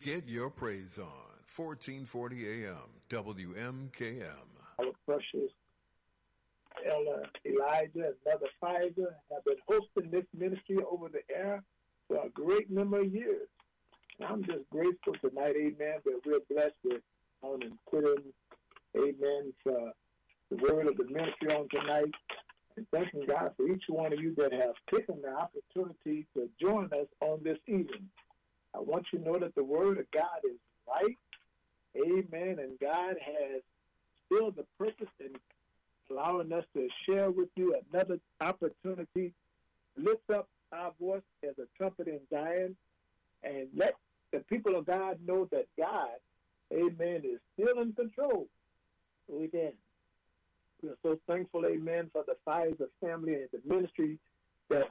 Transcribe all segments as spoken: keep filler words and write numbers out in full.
Get your praise on. fourteen forty A M W M K M. Our precious Elder Elijah and Mother Pfizer have been hosting this ministry over the air for a great number of years. And I'm just grateful tonight, amen, that we're blessed with on and putting, amen, for the word of the ministry on tonight. And thanking God for each one of you that have taken the opportunity to join us on this evening. I want you to know that the word of God is right, amen, and God has still the purpose in allowing us to share with you another opportunity. Lift up our voice as a trumpet in Zion and let the people of God know that God, amen, is still in control. Amen. We're so thankful, amen, for the Pfizer family and the ministry that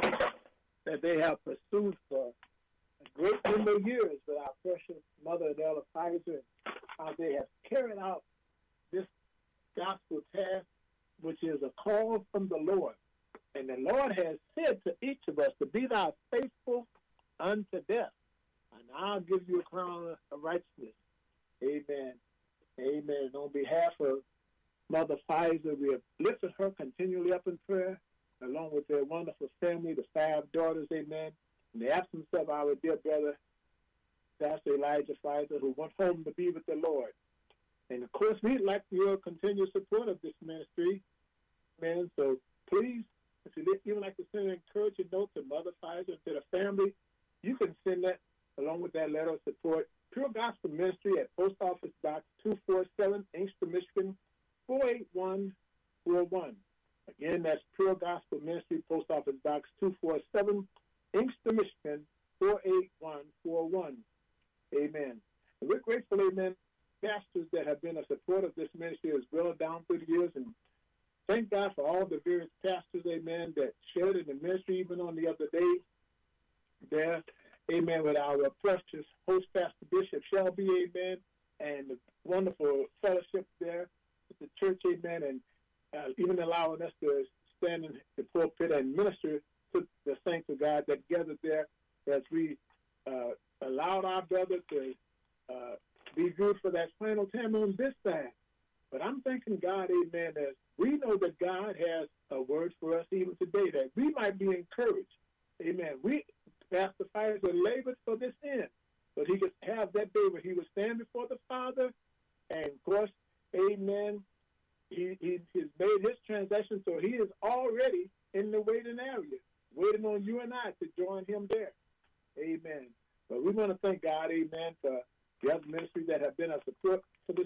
that they have pursued for a great number of years with our precious mother and Elder Pfizer, and how they have carried out this gospel task, which is a call from the Lord. And the Lord has said to each of us to be thou faithful unto death, and I'll give you a crown of righteousness. Amen. Amen. And on behalf of Mother Pfizer, we have lifted her continually up in prayer, along with their wonderful family, the five daughters, amen, in the absence of our dear brother, Pastor Elijah Pfizer, who went home to be with the Lord. And, of course, we'd like your continued support of this ministry, amen. So please, if you'd even like to send an encouraging note to Mother Pfizer and to the family, you can send that along with that letter of support. Pure Gospel Ministry at Post Office Box two forty-seven, Inkster, Michigan, four eight one four one. Again, that's Pure Gospel Ministry, Post Office Box two forty-seven, Inkster, Michigan, four eight one four one. Amen. And we're grateful, amen, pastors that have been a support of this ministry as well down through the years. And thank God for all the various pastors, amen, that shared in the ministry, even on the other day there, amen, with our precious host, Pastor Bishop Shelby, amen, and the wonderful fellowship there with the church, amen, and uh, even allowing us to stand in the pulpit and minister to the saints of God that gathered there as we uh, allowed our brother to uh, be good for that final time on this side. But I'm thanking God, amen, as we know that God has a word for us even today, that we might be encouraged. Amen. We, Pastor Pfizer, labored for this end, but he could have that day where he would stand before the Father, and of course, amen, he, he he's made his transaction, so he is already in the waiting area, waiting on you and I to join him there. Amen. But we want to thank God, amen, for the other ministries that have been a support for this